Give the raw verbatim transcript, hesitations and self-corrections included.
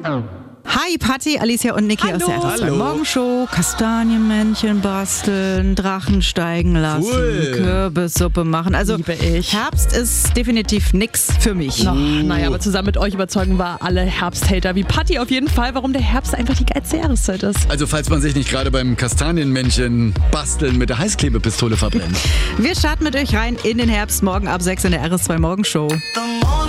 Hi, Patti, Alicia und Niki aus der R T zwei Morgenshow. Kastanienmännchen basteln, Drachen steigen lassen, Cool. Kürbissuppe machen. Also Liebe ich. Herbst ist definitiv nix für mich. No, naja, aber zusammen mit euch überzeugen wir alle Herbsthater wie Patti auf jeden Fall, warum der Herbst einfach die geilste Jahreszeit ist. Also falls man sich nicht gerade beim Kastanienmännchen basteln mit der Heißklebepistole verbrennt. Wir starten mit euch rein in den Herbst, morgen ab sechs in der R S zwei Morgenshow.